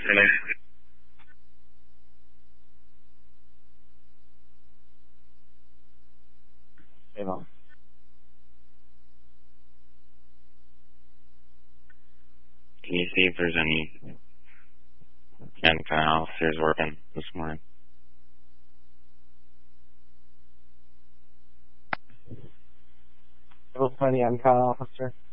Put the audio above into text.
Really? Hold on. Can you see if there's any Ken officers working this morning? We'll find the Encon officer.